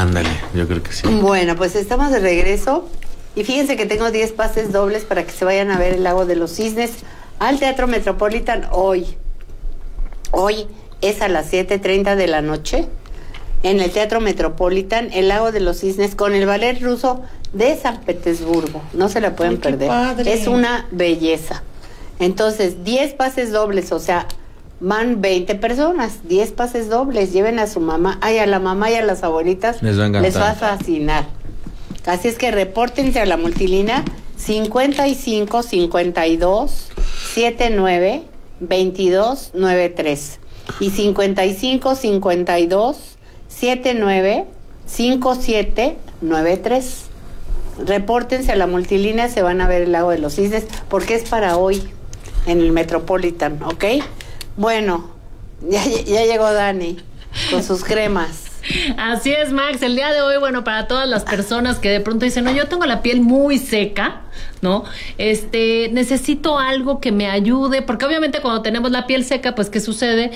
Ándale, yo creo que sí. Bueno, pues estamos de regreso. Y fíjense que tengo 10 pases dobles para que se vayan a ver el Lago de los Cisnes al Teatro Metropolitan hoy. Hoy es a las 7:30 de la noche en el Teatro Metropolitan, el Lago de los Cisnes con el ballet ruso de San Petersburgo. No se la pueden perder. Padre. Es una belleza. Entonces, 10 pases dobles, o sea, van 20 personas, 10 pases dobles. Lleven a su mamá, a la mamá y a las abuelitas. Les va a encantar. Les va a fascinar. Así es que repórtense a la multilínea 55 52 79 22 93 y 55 52 79 57 93. Repórtense a la multilínea, se van a ver el Lago de los Cisnes, porque es para hoy en el Metropolitan, ¿ok? Bueno, ya llegó Dani con sus cremas. Así es, Max, el día de hoy, bueno, para todas las personas que de pronto dicen, no, yo tengo la piel muy seca, ¿no? Necesito algo que me ayude, porque obviamente cuando tenemos la piel seca, pues, ¿qué sucede?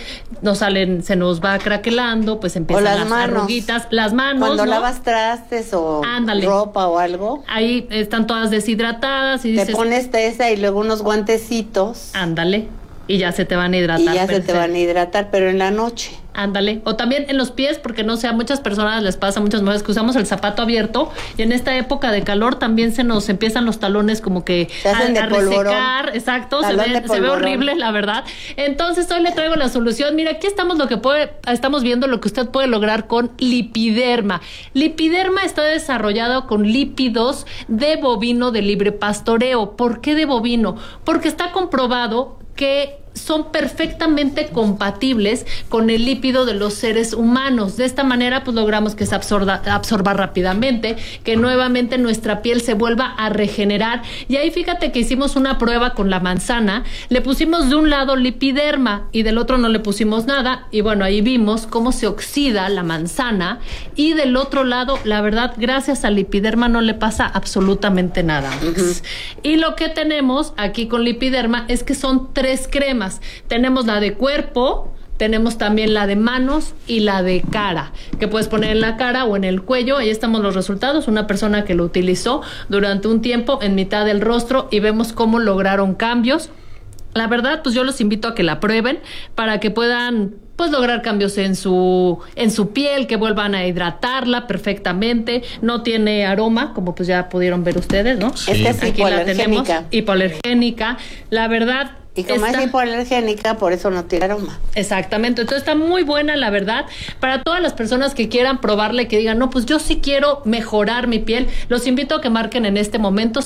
Se nos va craquelando, pues empiezan las arruguitas, las manos, cuando ¿no? lavas trastes o Ándale. ropa o algo. Ahí están todas deshidratadas y te dices, pones esa y luego unos guantecitos. ándale. Y ya se te van a hidratar. Y ya se te van a hidratar, pero en la noche. Ándale. O también en los pies, porque no sé, a muchas personas les pasa, muchas mujeres que usamos el zapato abierto y en esta época de calor también se nos empiezan los talones como que a resecar. Exacto, se ve horrible, la verdad. Entonces hoy le traigo la solución. Mira, aquí estamos estamos viendo lo que usted puede lograr con Lipiderma. Lipiderma está desarrollado con lípidos de bovino de libre pastoreo. ¿Por qué de bovino? Porque está comprobado que son perfectamente compatibles con el lípido de los seres humanos. De esta manera, pues logramos que se absorba rápidamente, que nuevamente nuestra piel se vuelva a regenerar. Y ahí fíjate que hicimos una prueba con la manzana, le pusimos de un lado Lipiderma y del otro no le pusimos nada, y bueno, ahí vimos cómo se oxida la manzana, y del otro lado, la verdad, gracias al Lipiderma no le pasa absolutamente nada. Y lo que tenemos aquí con Lipiderma es que son 3 cremas. Tenemos la de cuerpo, tenemos también la de manos y la de cara, que puedes poner en la cara o en el cuello. Ahí estamos los resultados, una persona que lo utilizó durante un tiempo en mitad del rostro y vemos cómo lograron cambios. La verdad, pues yo los invito a que la prueben para que puedan pues lograr cambios en su piel, que vuelvan a hidratarla perfectamente. No tiene aroma, como pues ya pudieron ver ustedes, ¿no? Sí. Esta es hipoalergénica. Hipoalergénica. La verdad, y como es hipoalergénica, por eso no tiene aroma. Exactamente, entonces está muy buena, la verdad. Para todas las personas que quieran probarla y que digan, no, pues yo sí quiero mejorar mi piel, los invito a que marquen en este momento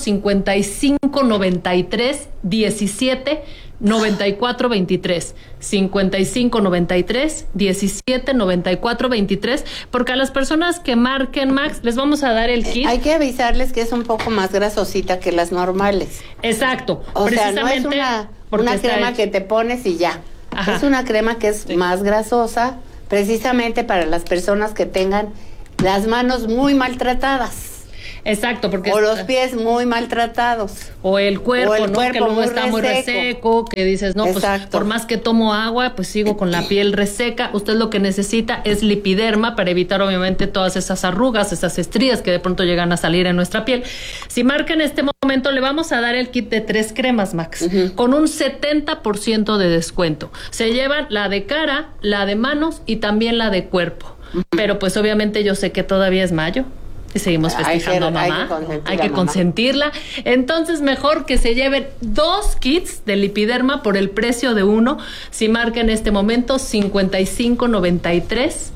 55 93 17 94 23 55 93 17 94 23, porque a las personas que marquen, Max, les vamos a dar el kit. Hay que avisarles que es un poco más grasosita que las normales. Exacto. O sea, no es una crema que te pones y ya. Ajá. Es una crema que es más grasosa, precisamente para las personas que tengan las manos muy maltratadas. Exacto, porque o los pies muy maltratados. O el cuerpo, ¿no? Que luego está muy reseco, que dices, no, exacto, pues por más que tomo agua, pues sigo con la piel reseca. Usted lo que necesita es Lipiderma para evitar obviamente todas esas arrugas, esas estrías que de pronto llegan a salir en nuestra piel. Si marca en este momento, le vamos a dar el kit de 3 cremas, Max, con un 70% de descuento. Se llevan la de cara, la de manos y también la de cuerpo. Pero pues obviamente yo sé que todavía es mayo. Y seguimos festejando a mamá, hay que consentirla. Entonces mejor que se lleven 2 kits de Lipiderma por el precio de uno. Si marca en este momento 55 93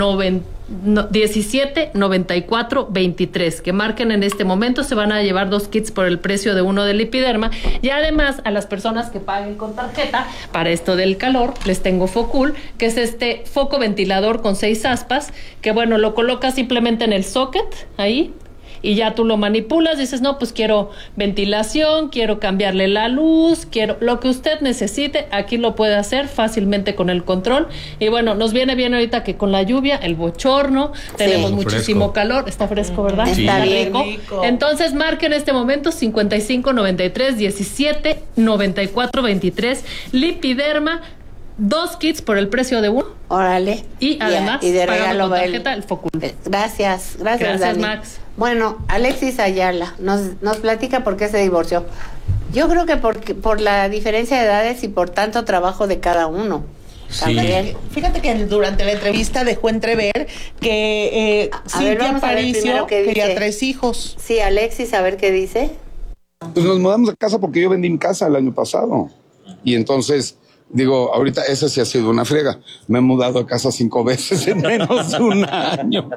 17 94 23, que marquen en este momento, se van a llevar 2 kits por el precio de uno de Lipiderma. Y además a las personas que paguen con tarjeta, para esto del calor, les tengo Focul, que es este foco ventilador con 6 aspas, que bueno, lo colocas simplemente en el socket, ahí, y ya tú lo manipulas, dices, no, pues quiero ventilación, quiero cambiarle la luz, quiero lo que usted necesite, aquí lo puede hacer fácilmente con el control. Y bueno, nos viene bien ahorita que con la lluvia, el bochorno, tenemos muchísimo calor, está fresco, ¿verdad? Sí. Está rico. Entonces marque en este momento 55 93 17 94 23, Lipiderma. 2 kits por el precio de uno. Órale. Y además, y de regalo con tarjeta el Focul. Gracias, Dani. Max. Bueno, Alexis Ayala nos platica por qué se divorció. Yo creo que por la diferencia de edades y por tanto trabajo de cada uno. Sí. Fíjate que durante la entrevista dejó entrever que Cintia Aparicio quería 3 hijos. Sí, Alexis, a ver qué dice. Pues nos mudamos de casa porque yo vendí mi casa el año pasado. Y entonces, digo, ahorita esa sí ha sido una friega. Me he mudado de casa 5 veces en menos de un año.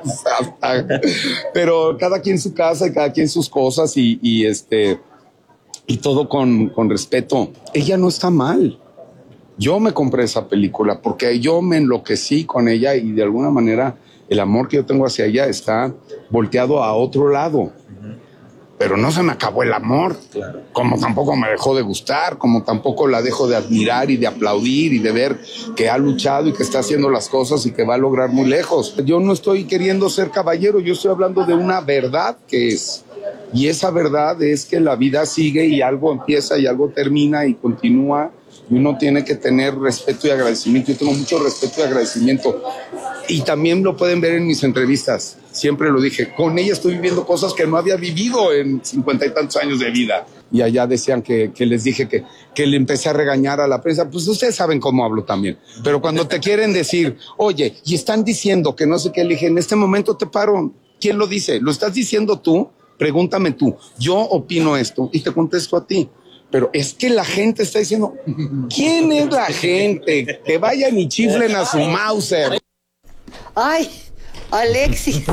Pero cada quien su casa y cada quien sus cosas y todo con respeto. Ella no está mal. Yo me compré esa película porque yo me enloquecí con ella y de alguna manera el amor que yo tengo hacia ella está volteado a otro lado. Pero no se me acabó el amor, claro. Como tampoco me dejó de gustar, como tampoco la dejo de admirar y de aplaudir y de ver que ha luchado y que está haciendo las cosas y que va a lograr muy lejos. Yo no estoy queriendo ser caballero, yo estoy hablando de una verdad que es. Y esa verdad es que la vida sigue y algo empieza y algo termina y continúa. Y uno tiene que tener respeto y agradecimiento. Yo tengo mucho respeto y agradecimiento. Y también lo pueden ver en mis entrevistas. Siempre lo dije. Con ella estoy viviendo cosas que no había vivido en 50 y tantos años de vida. Y allá decían que les dije que le empecé a regañar a la prensa. Pues ustedes saben cómo hablo también. Pero cuando te quieren decir, oye, y están diciendo que no sé qué, le dije, en este momento te paro. ¿Quién lo dice? ¿Lo estás diciendo tú? Pregúntame tú. Yo opino esto y te contesto a ti. Pero es que la gente está diciendo, ¿quién es la gente? Que vayan y chiflen a su Mauser. Ay, Alexis.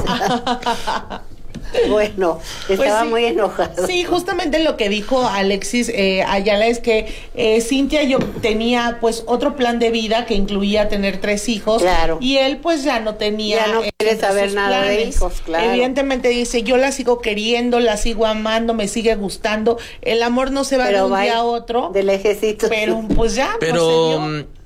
Bueno, estaba muy enojado. Sí, justamente lo que dijo Alexis Ayala es que Cintia yo tenía pues otro plan de vida que incluía tener 3 hijos. Claro. Y él pues ya no tenía. Ya no quiere saber nada de hijos, claro. Evidentemente dice, yo la sigo queriendo, la sigo amando, me sigue gustando. El amor no se va de un día a otro. De lejecito. Pero pues ya. Pero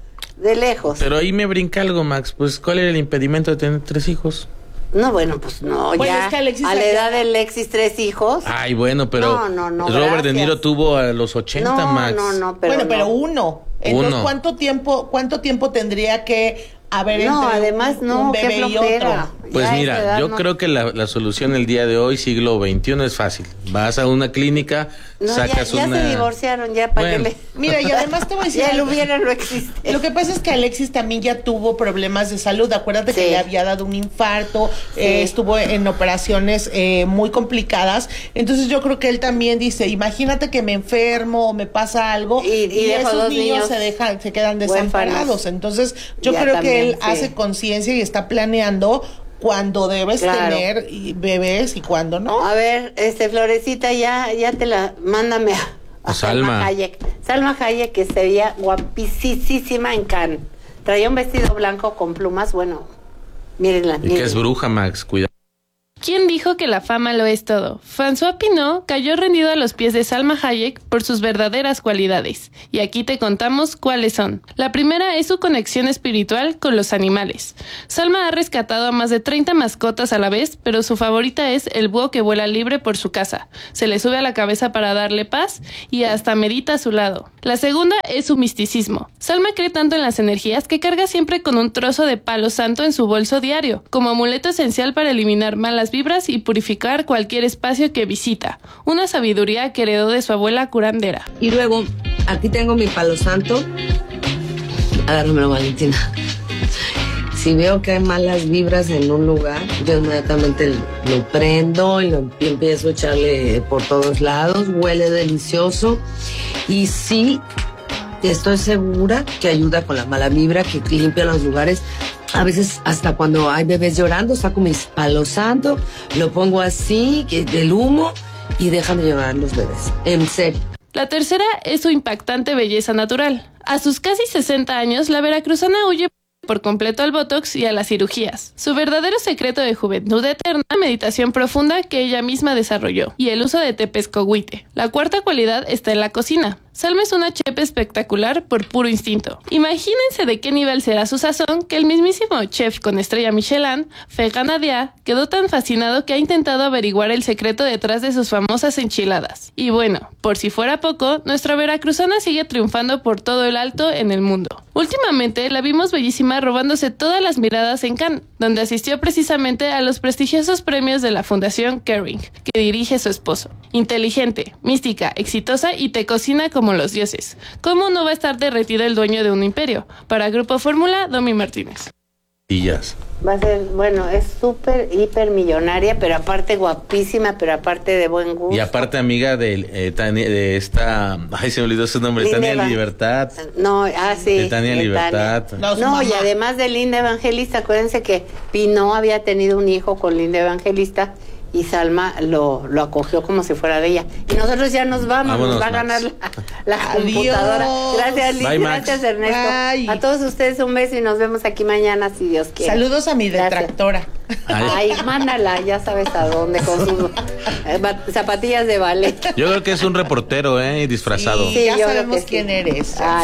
de lejos. Pero ahí me brinca algo, Max. Pues, ¿cuál era el impedimento de tener 3 hijos? No, bueno, pues no, bueno, ya es que Alexis a la edad de Alexis 3 hijos. Ay, bueno, pero no, Robert gracias. De Niro tuvo a los 80, Max. No, pero bueno, pero uno. Entonces, ¿cuánto tiempo tendría que haber entre además un bebé y otro? Pues mira, yo creo que la solución el día de hoy, siglo XXI, es fácil. Vas a una clínica, sacas ya una... se divorciaron, ya para que le... Mira, y además te voy a decir... Ya lo hubiera, no existe. Lo que pasa es que Alexis también ya tuvo problemas de salud. Acuérdate que le había dado un infarto, estuvo en operaciones muy complicadas. Entonces yo creo que él también dice, imagínate que me enfermo o me pasa algo y esos niños se quedan desamparados. Entonces yo creo que él hace conciencia y está planeando cuando debes tener bebés y cuando no. A ver, Florecita, ya te la... Mándame a Salma Hayek. Salma Hayek, que se veía guapísima en Cannes. Traía un vestido blanco con plumas, bueno, mírenla. Y que es bruja, Max, cuidado. ¿Quién dijo que la fama lo es todo? François Pinault cayó rendido a los pies de Salma Hayek por sus verdaderas cualidades. Y aquí te contamos cuáles son. La primera es su conexión espiritual con los animales. Salma ha rescatado a más de 30 mascotas a la vez, pero su favorita es el búho que vuela libre por su casa. Se le sube a la cabeza para darle paz y hasta medita a su lado. La segunda es su misticismo. Salma cree tanto en las energías que carga siempre con un trozo de palo santo en su bolso diario, como amuleto esencial para eliminar malas vibras y purificar cualquier espacio que visita. Una sabiduría que heredó de su abuela curandera. Y luego, aquí tengo mi palo santo. Agárramelo, Valentina. Si veo que hay malas vibras en un lugar, yo inmediatamente lo prendo y empiezo a echarle por todos lados. Huele delicioso. Y sí, estoy segura que ayuda con la mala vibra, que limpia los lugares. A veces hasta cuando hay bebés llorando, saco mi palo santo, lo pongo así, el humo, y dejan de llorar los bebés. En serio. La tercera es su impactante belleza natural. A sus casi 60 años, la veracruzana huye por completo al botox y a las cirugías. Su verdadero secreto de juventud eterna, meditación profunda que ella misma desarrolló, y el uso de tepescohuite. La cuarta cualidad está en la cocina. Salma es una chef espectacular por puro instinto. Imagínense de qué nivel será su sazón que el mismísimo chef con estrella Michelin, Ferran Adrià, quedó tan fascinado que ha intentado averiguar el secreto detrás de sus famosas enchiladas. Y bueno, por si fuera poco, nuestra veracruzana sigue triunfando por todo el alto en el mundo. Últimamente la vimos bellísima robándose todas las miradas en Cannes, donde asistió precisamente a los prestigiosos premios de la Fundación Kering, que dirige su esposo. Inteligente, mística, exitosa y te cocina como los dioses. ¿Cómo no va a estar derretido el dueño de un imperio? Para Grupo Fórmula, Domi Martínez. Va a ser, bueno, es súper, hiper millonaria, pero aparte guapísima, pero aparte de buen gusto. Y aparte amiga de esta, ay, se me olvidó su nombre, Tania Libertad. No, sí. De Tania Libertad. No, y además de Linda Evangelista, acuérdense que Pinot había tenido un hijo con Linda Evangelista y Salma lo acogió como si fuera de ella. Y nosotros ya nos vamos, vámonos, nos va a ganar la computadora. Gracias, Liz, gracias, Ernesto. Bye. A todos ustedes un beso y nos vemos aquí mañana, si Dios quiere. Saludos a mi detractora. Ay, mándala, ya sabes a dónde, con sus zapatillas de ballet. Yo creo que es un reportero, disfrazado. Sí, ya sabemos quién eres. Ay,